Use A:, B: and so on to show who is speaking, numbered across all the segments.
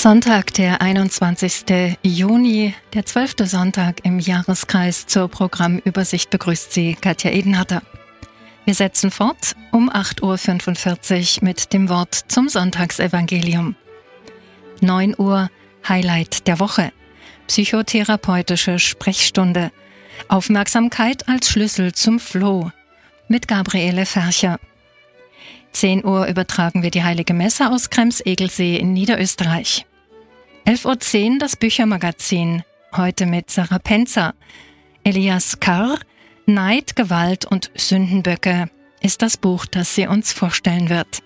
A: Sonntag, der 21. Juni, der 12. Sonntag im Jahreskreis. Zur Programmübersicht begrüßt Sie Katja Edenharter. Wir setzen fort um 8.45 Uhr mit dem Wort zum Sonntagsevangelium. 9 Uhr Highlight der Woche. Psychotherapeutische Sprechstunde. Aufmerksamkeit als Schlüssel zum Flow mit Gabriele Fercher. 10 Uhr übertragen wir die Heilige Messe aus Krems-Egelsee in Niederösterreich. 11.10 Uhr das Büchermagazin, heute mit Sarah Penzer. Elias Karr, Neid, Gewalt und Sündenböcke ist das Buch, das sie uns vorstellen wird.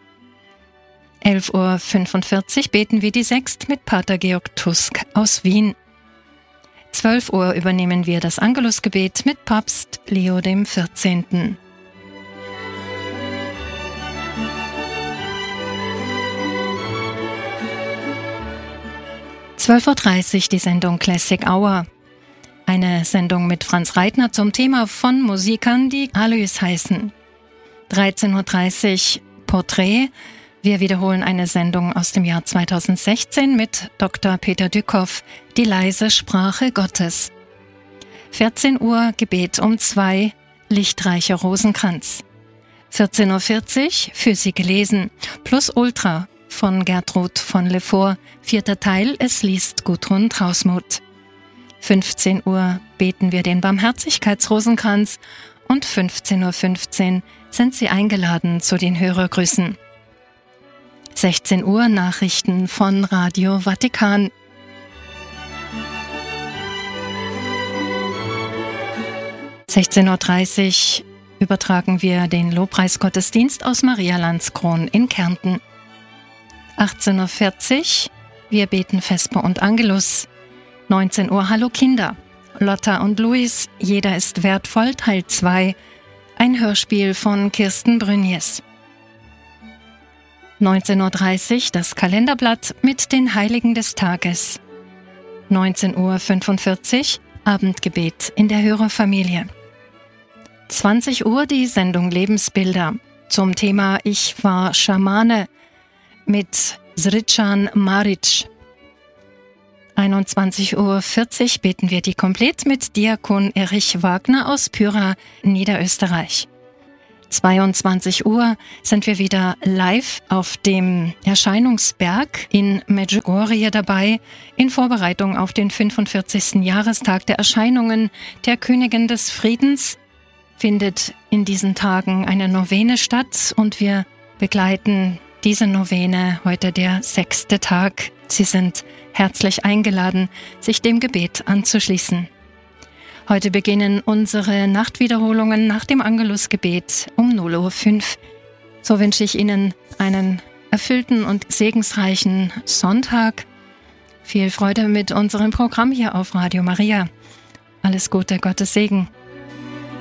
A: 11.45 Uhr beten wir die Sext mit Pater Georg Tusk aus Wien. 12 Uhr übernehmen wir das Angelusgebet mit Papst Leo XIV. 12.30 Uhr die Sendung Classic Hour. Eine Sendung mit Franz Reitner zum Thema von Musikern, die Alois heißen. 13.30 Uhr Porträt. Wir wiederholen eine Sendung aus dem Jahr 2016 mit Dr. Peter Dückhoff, die leise Sprache Gottes. 14 Uhr Gebet um 2, lichtreicher Rosenkranz. 14.40 Uhr für Sie gelesen, plus Ultra von Gertrud von Lefort, 4. Teil, es liest Gudrun Trausmuth. 15 Uhr beten wir den Barmherzigkeitsrosenkranz und 15.15 Uhr sind Sie eingeladen zu den Hörergrüßen. 16 Uhr Nachrichten von Radio Vatikan. Um 16.30 Uhr übertragen wir den Lobpreisgottesdienst aus Marialandskron in Kärnten. 18.40 Uhr, wir beten Vesper und Angelus. 19 Uhr, Hallo Kinder. Lotta und Luis, jeder ist wertvoll, Teil 2. Ein Hörspiel von Kirsten Brünjes. 19.30 Uhr, das Kalenderblatt mit den Heiligen des Tages. 19.45 Uhr, Abendgebet in der Hörerfamilie. 20 Uhr, die Sendung Lebensbilder zum Thema Ich war Schamane mit Srican Maric. 21.40 Uhr beten wir die Komplett mit Diakon Erich Wagner aus Pyra, Niederösterreich. 22 Uhr sind wir wieder live auf dem Erscheinungsberg in Medjugorje dabei, in Vorbereitung auf den 45. Jahrestag der Erscheinungen der Königin des Friedens. Findet in diesen Tagen eine Novene statt und wir begleiten diese Novene, heute der 6. Tag. Sie sind herzlich eingeladen, sich dem Gebet anzuschließen. Heute beginnen unsere Nachtwiederholungen nach dem Angelusgebet um 0.05 Uhr. So wünsche ich Ihnen einen erfüllten und segensreichen Sonntag. Viel Freude mit unserem Programm hier auf Radio Maria. Alles Gute, Gottes Segen.